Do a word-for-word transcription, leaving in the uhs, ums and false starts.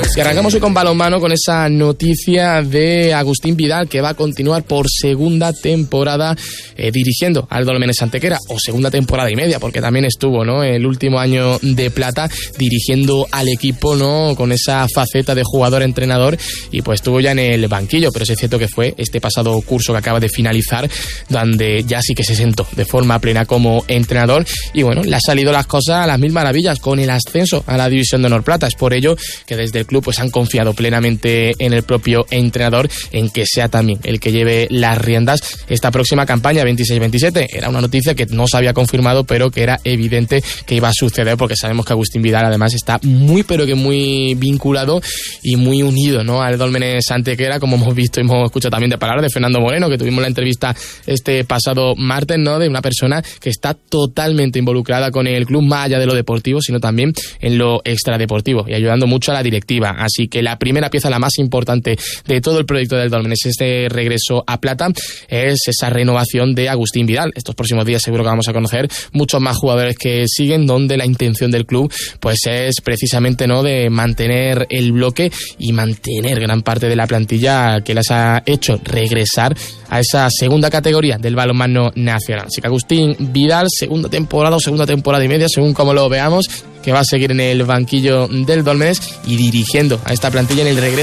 Y arrancamos hoy con balonmano, con esa noticia de Agustín Vidal, que va a continuar por segunda temporada eh, dirigiendo al Dólmenes Antequera, o segunda temporada y media, porque también estuvo, ¿no?, el último año de plata dirigiendo al equipo, ¿no?, con esa faceta de jugador-entrenador, y pues estuvo ya en el banquillo, pero sí es cierto que fue este pasado curso que acaba de finalizar, donde ya sí que se sentó de forma plena como entrenador, y bueno, le ha salido las cosas a las mil maravillas con el ascenso a la División de Honor Plata. Es por ello que desde el club pues han confiado plenamente en el propio entrenador, en que sea también el que lleve las riendas esta próxima campaña veintiséis veintisiete. Era una noticia que no se había confirmado, pero que era evidente que iba a suceder, porque sabemos que Agustín Vidal además está muy pero que muy vinculado y muy unido, ¿no?, al Dólmenes Antequera, como hemos visto y hemos escuchado también de palabras de Fernando Moreno, que tuvimos la entrevista este pasado martes, ¿no?, de una persona que está totalmente involucrada con el club, más allá de lo deportivo, sino también en lo extradeportivo, y ayudando mucho a la directiva. Así que la primera pieza, la más importante de todo el proyecto del Dólmenes, este regreso a plata, es esa renovación de Agustín Vidal. Estos próximos días seguro que vamos a conocer muchos más jugadores que siguen, donde la intención del club pues es precisamente, ¿no?, de mantener el bloque y mantener gran parte de la plantilla que las ha hecho regresar a esa segunda categoría del balonmano nacional. Así que Agustín Vidal, segunda temporada o segunda temporada y media, según como lo veamos, que va a seguir en el banquillo del Dólmenes y dirigiendo a esta plantilla en el regreso